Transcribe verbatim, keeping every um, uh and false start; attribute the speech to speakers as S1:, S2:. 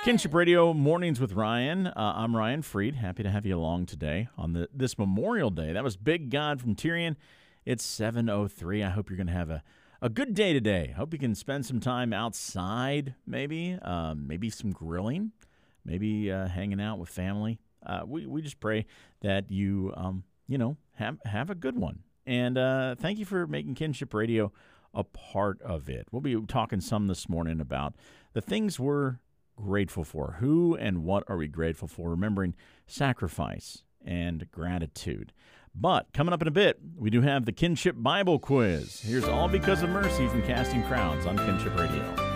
S1: Kinship Radio Mornings with Ryan. Uh, I'm Ryan Freed. Happy to have you along today on the this Memorial Day. That was Big God from Tyrion. It's seven oh three. I hope you're going to have a, a good day today. Hope you can spend some time outside, maybe, um, maybe some grilling, maybe uh, hanging out with family. Uh, we, we just pray that you, um, you know, have, have a good one. And uh, thank you for making Kinship Radio a part of it. We'll be talking some this morning about the things we're grateful for. Who and what are we grateful for? Remembering sacrifice and gratitude. But coming up in a bit, we do have the Kinship Bible Quiz. Here's All Because of Mercy from Casting Crowns on Kinship Radio.